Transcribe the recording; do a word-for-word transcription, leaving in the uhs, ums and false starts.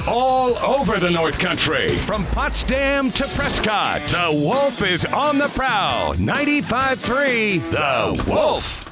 all over the North Country. From Potsdam to Prescott, the Wolf is on the prowl. ninety-five point three, The Wolf.